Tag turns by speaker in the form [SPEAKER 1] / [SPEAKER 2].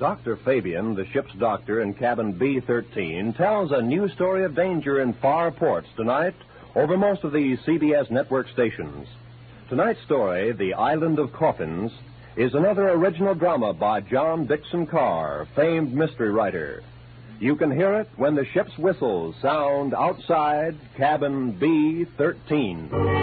[SPEAKER 1] Dr. Fabian, the ship's doctor in cabin B-13, tells a new story of danger in far ports tonight over most of the CBS network stations. Tonight's story, The Island of Coffins, is another original drama by John Dickson Carr, famed mystery writer. You can hear it when the ship's whistles sound outside cabin B-13.